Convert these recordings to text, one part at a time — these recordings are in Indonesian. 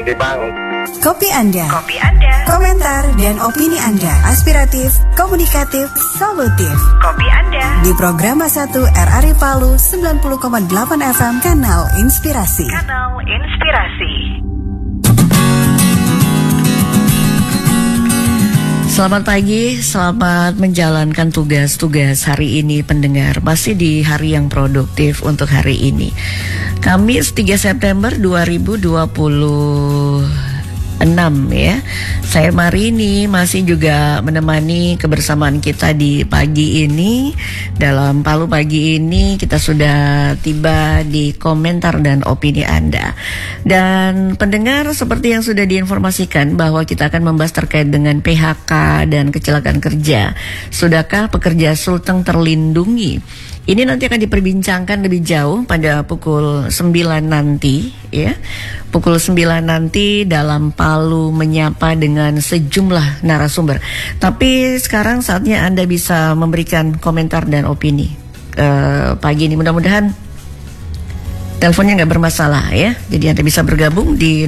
Thank you Bang. Kopi Anda. Komentar dan opini Anda aspiratif, komunikatif, solutif. Kopi Anda Di Programa 1 RRI Palu 90,8 FM Kanal Inspirasi. Kanal Inspirasi. Selamat pagi, selamat menjalankan tugas-tugas hari ini pendengar. Masih di hari yang produktif untuk hari ini. Kamis 3 September 2026 ya. Saya Marini masih juga menemani kebersamaan kita di pagi ini. Dalam Palu pagi ini kita sudah tiba di komentar dan opini Anda. Dan pendengar, seperti yang sudah diinformasikan bahwa kita akan membahas terkait dengan PHK dan kecelakaan kerja. Sudahkah pekerja Sulteng terlindungi? Ini nanti akan diperbincangkan lebih jauh pada pukul 9 nanti ya. Pukul 9 nanti dalam Palu Menyapa dengan sejumlah narasumber. Tapi sekarang saatnya Anda bisa memberikan komentar dan opini pagi ini. Mudah-mudahan teleponnya nggak bermasalah ya. Jadi Anda bisa bergabung di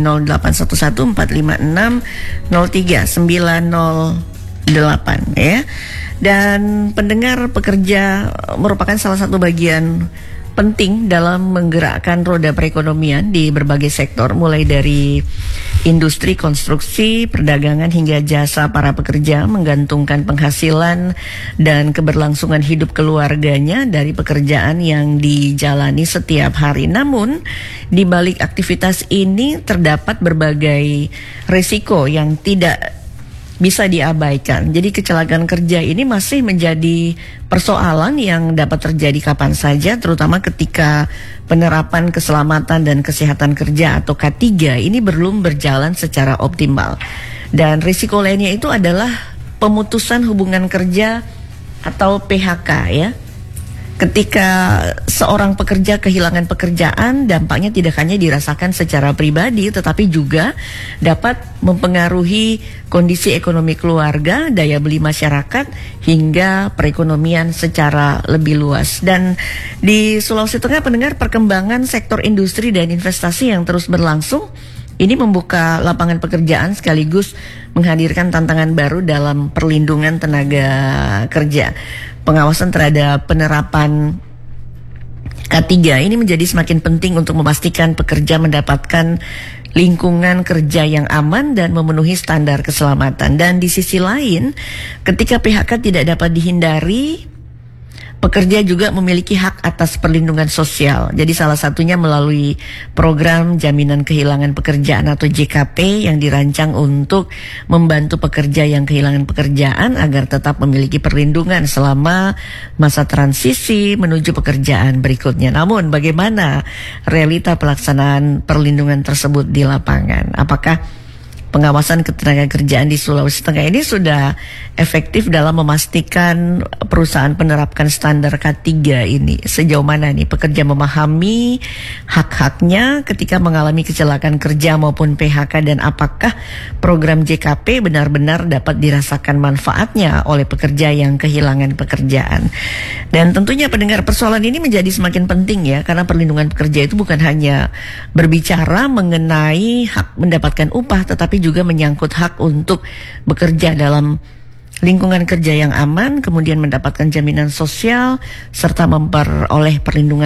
0811-45603908 ya. Dan pendengar, pekerja merupakan salah satu bagian penting dalam menggerakkan roda perekonomian di berbagai sektor, mulai dari industri, konstruksi, perdagangan hingga jasa. Para pekerja menggantungkan penghasilan dan keberlangsungan hidup keluarganya dari pekerjaan yang dijalani setiap hari. Namun, di balik aktivitas ini terdapat berbagai risiko yang tidak bisa diabaikan. Jadi kecelakaan kerja ini masih menjadi persoalan yang dapat terjadi kapan saja, terutama ketika penerapan keselamatan dan kesehatan kerja atau K3 ini belum berjalan secara optimal. Dan risiko lainnya itu adalah pemutusan hubungan kerja atau PHK ya. Ketika seorang pekerja kehilangan pekerjaan, dampaknya tidak hanya dirasakan secara pribadi, tetapi juga dapat mempengaruhi kondisi ekonomi keluarga, daya beli masyarakat, hingga perekonomian secara lebih luas. Dan di Sulawesi Tengah, pendengar, perkembangan sektor industri dan investasi yang terus berlangsung ini membuka lapangan pekerjaan sekaligus menghadirkan tantangan baru dalam perlindungan tenaga kerja. Pengawasan terhadap penerapan K3 ini menjadi semakin penting untuk memastikan pekerja mendapatkan lingkungan kerja yang aman dan memenuhi standar keselamatan. Dan di sisi lain, ketika PHK tidak dapat dihindari, pekerja juga memiliki hak atas perlindungan sosial. Jadi salah satunya melalui program jaminan kehilangan pekerjaan atau JKP yang dirancang untuk membantu pekerja yang kehilangan pekerjaan agar tetap memiliki perlindungan selama masa transisi menuju pekerjaan berikutnya. Namun bagaimana realita pelaksanaan perlindungan tersebut di lapangan? Apakah pengawasan ketenagakerjaan di Sulawesi Tengah ini sudah efektif dalam memastikan perusahaan menerapkan standar K3 ini? Sejauh mana nih pekerja memahami hak-haknya ketika mengalami kecelakaan kerja maupun PHK, dan apakah program JKP benar-benar dapat dirasakan manfaatnya oleh pekerja yang kehilangan pekerjaan? Dan tentunya pendengar, persoalan ini menjadi semakin penting ya, karena perlindungan pekerja itu bukan hanya berbicara mengenai hak mendapatkan upah, tetapi juga menyangkut hak untuk bekerja dalam lingkungan kerja yang aman, kemudian mendapatkan jaminan sosial, serta memperoleh perlindungan